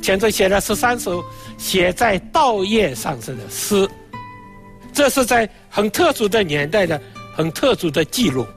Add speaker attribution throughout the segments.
Speaker 1: 前头写了13首写在稻叶上的诗，这是在很特殊的年代的很特殊的记录。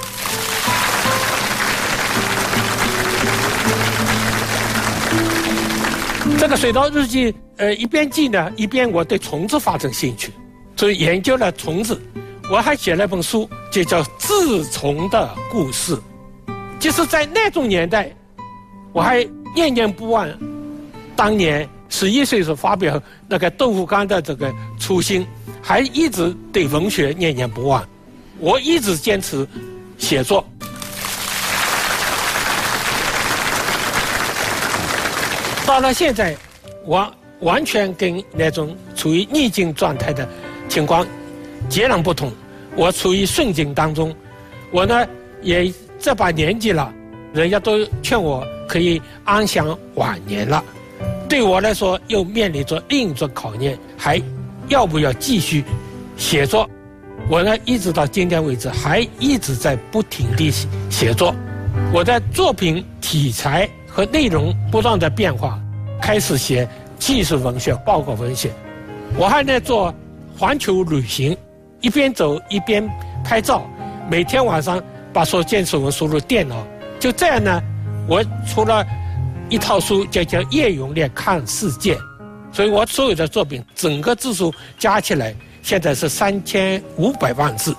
Speaker 1: 这个水稻日记，一边记呢，一边我对虫子发生兴趣，所以研究了虫子。我还写了本书，就叫《治虫的故事》。就是在那种年代，我还念念不忘当年11岁时发表那个豆腐干的这个初心，还一直对文学念念不忘。我一直坚持写作。到了现在，我完全跟那种处于逆境状态的情况截然不同。我处于顺境当中，我呢也这把年纪了，人家都劝我可以安享晚年了。对我来说，又面临着另一种考验，还要不要继续写作？我呢一直到今天为止，还一直在不停地写作。我的作品题材和内容不断的变化，开始写纪实文学、报告文学。我还在做环球旅行，一边走一边拍照，每天晚上把所见所闻输入电脑。就这样呢，我出了一套书，叫《叶永烈看世界》。所以我所有的作品整个字数加起来，现在是3500万字。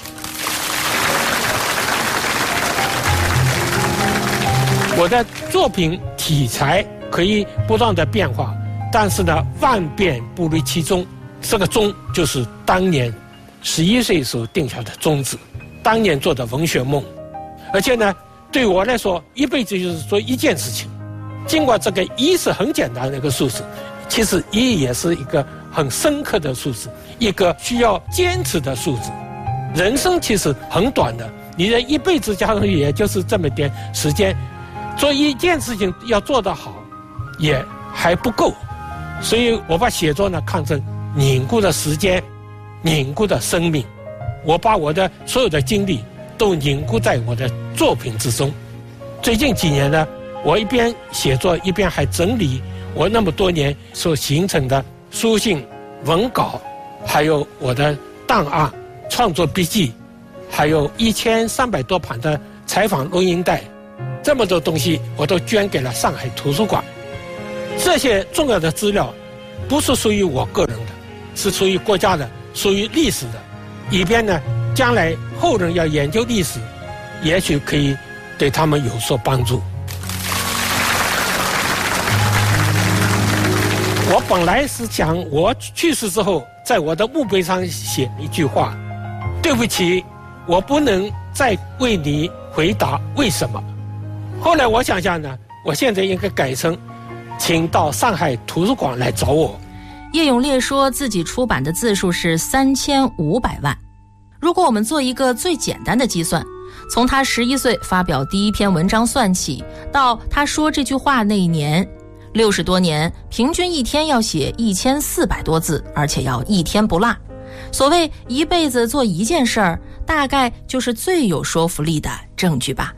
Speaker 1: 我的作品题材可以不断的变化，但是呢，万变不离其宗。这个宗就是当年11岁时候定下的宗旨，当年做的文学梦。而且呢，对我来说，一辈子就是做一件事情。尽管这个1是很简单的一个数字，其实1也是一个很深刻的数字，一个需要坚持的数字。人生其实很短的，你的一辈子加上也就是这么点时间。做一件事情要做得好，也还不够，所以我把写作呢看成凝固的时间，凝固的生命。我把我的所有的精力都凝固在我的作品之中。最近几年呢，我一边写作一边还整理我那么多年所形成的书信、文稿，还有我的档案、创作笔记，还有1300多盘的采访录音带。这么多东西我都捐给了上海图书馆。这些重要的资料不是属于我个人的，是属于国家的，属于历史的，以便呢将来后人要研究历史，也许可以对他们有所帮助。我本来是想我去世之后在我的墓碑上写一句话：对不起，我不能再为你回答为什么。后来我想想呢，我现在应该改成请到上海图书馆来找我。
Speaker 2: 叶永烈说自己出版的字数是3500万。如果我们做一个最简单的计算，从他11岁发表第一篇文章算起，到他说这句话那一年，60多年，平均一天要写1400多字，而且要一天不落。所谓一辈子做一件事儿，大概就是最有说服力的证据吧。